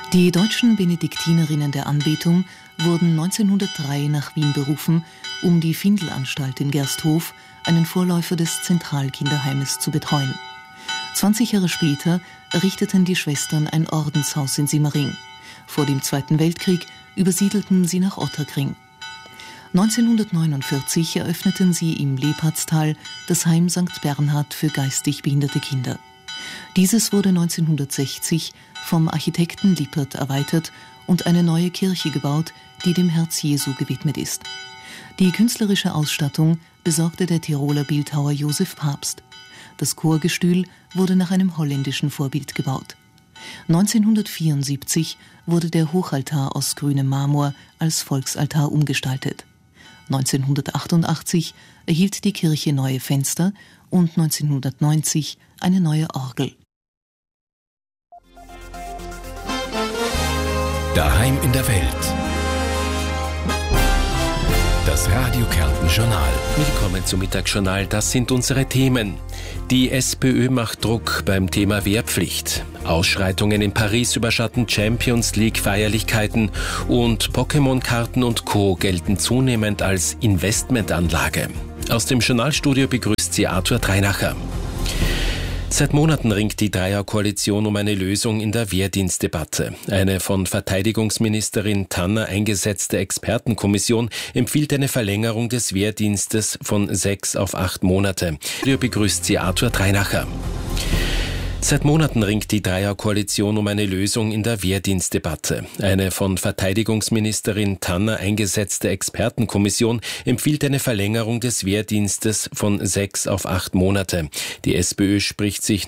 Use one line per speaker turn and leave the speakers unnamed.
Die deutschen Benediktinerinnen der Anbetung wurden 1903 nach Wien berufen, um die Findelanstalt in Gersthof, einen Vorläufer des Zentralkinderheimes, zu betreuen. 20 Jahre später errichteten die Schwestern ein Ordenshaus in Simmering. Vor dem Zweiten Weltkrieg übersiedelten sie nach Ottakring. 1949 eröffneten sie im Lepatztal das Heim St. Bernhard für geistig behinderte Kinder. Dieses wurde 1960 vom Architekten Lippert erweitert und eine neue Kirche gebaut, die dem Herz Jesu gewidmet ist. Die künstlerische Ausstattung besorgte der Tiroler Bildhauer Josef Pabst. Das Chorgestühl wurde nach einem holländischen Vorbild gebaut. 1974 wurde der Hochaltar aus grünem Marmor als Volksaltar umgestaltet. 1988 erhielt die Kirche neue Fenster und 1990 eine neue Orgel.
Daheim in der Welt. Das Radio Kärnten Journal.
Willkommen zum Mittagsjournal. Das sind unsere Themen. Die SPÖ macht Druck beim Thema Wehrpflicht. Ausschreitungen in Paris überschatten Champions League Feierlichkeiten und Pokémon-Karten und Co. gelten zunehmend als Investmentanlage. Aus dem Journalstudio begrüßt sie Arthur Dreinacher. Seit Monaten ringt die Dreierkoalition um eine Lösung in der Wehrdienstdebatte. Eine von Verteidigungsministerin Tanner eingesetzte Expertenkommission empfiehlt eine Verlängerung des Wehrdienstes von 6 auf 8 Monate. Hier begrüßt sie Arthur Dreinacher. Seit Monaten ringt die Dreierkoalition um eine Lösung in der Wehrdienstdebatte. Eine von Verteidigungsministerin Tanner eingesetzte Expertenkommission empfiehlt eine Verlängerung des Wehrdienstes von 6 auf 8 Monate. Die SPÖ spricht sich